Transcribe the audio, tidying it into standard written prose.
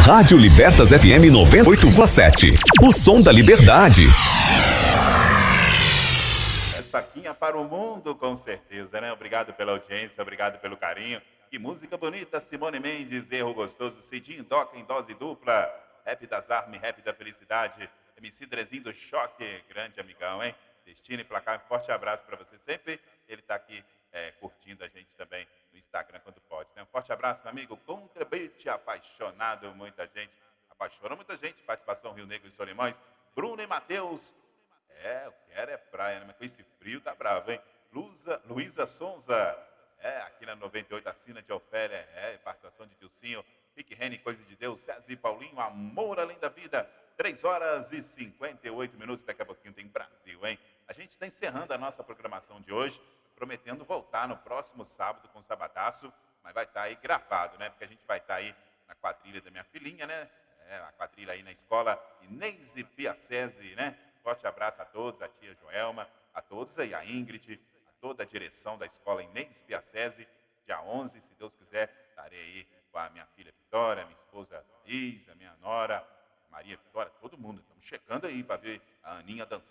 Rádio Libertas FM 98,7. O som da liberdade. Saquinha para o mundo, com certeza, né? Obrigado pela audiência, obrigado pelo carinho. Que música bonita, Simone Mendes, Erro Gostoso, Cidinho Doca em dose dupla, Rap das Armas, Rap da Felicidade, MC Drezinho do Choque, grande amigão, hein? Destino e Placar, um forte abraço para você sempre. Ele está aqui curtindo a gente também no Instagram quando pode, né? Um forte abraço, meu amigo. Contribute, apaixonado, muita gente. Apaixona muita gente. Participação Rio Negro e Solimões. Bruno e Matheus. Eu quero é praia, né? Mas com esse frio tá bravo, hein? Luísa Sonza. Aqui na 98, assina de Ofélia. Participação de Dilcinho. Rick Reni, Coisa de Deus. César e Paulinho, Amor Além da Vida. 3 horas e 58 minutos. Daqui a pouquinho tem Brasil, hein? A gente está encerrando a nossa programação de hoje, prometendo voltar no próximo sábado com o Sabadaço, mas vai estar aí gravado, né? Porque a gente vai estar aí na quadrilha da minha filhinha, né? A quadrilha aí na escola Inês e Piacese, né? Forte abraço a todos, a tia Joelma, a todos aí, a Ingrid, a toda a direção da escola Inês Piacese. Dia 11, se Deus quiser, estarei aí com a minha filha Vitória, minha esposa Thaís, a minha nora Maria Vitória, todo mundo. Estamos chegando aí para ver a Aninha dançando.